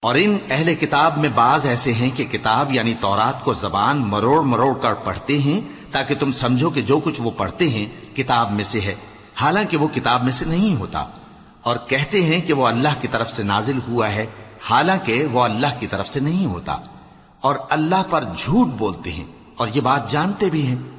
और इन अहले किताब में बाज ऐसे हैं कि किताब यानी तौरात को जबान मरोड़ मरोड़ कर पढ़ते हैं ताकि तुम समझो कि जो कुछ वो पढ़ते हैं किताब में से है, हालांकि वो किताब में से नहीं होता। और कहते हैं कि वो अल्लाह की तरफ से नाजिल हुआ है, हालांकि वो अल्लाह की तरफ से नहीं होता। और अल्लाह पर झूठ बोलते हैं और ये बात जानते भी हैं।